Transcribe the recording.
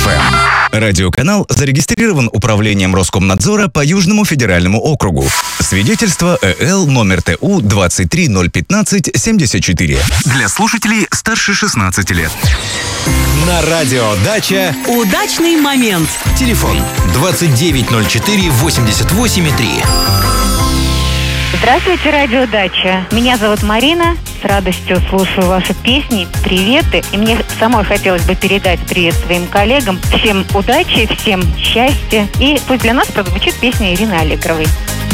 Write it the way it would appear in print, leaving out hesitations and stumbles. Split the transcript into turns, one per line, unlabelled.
Радиоканал зарегистрирован Управлением Роскомнадзора по Южному федеральному округу. Свидетельство ЭЛ номер ТУ 2301574. Для слушателей старше 16 лет.
На радио «Дача»
удачный момент.
Телефон 2904-88,3.
Здравствуйте, радио «Дача». Меня зовут Марина. С радостью слушаю ваши песни, приветы. И мне самой хотелось бы передать привет своим коллегам. Всем удачи, всем счастья. И пусть для нас прозвучит песня Ирины Аллегровой.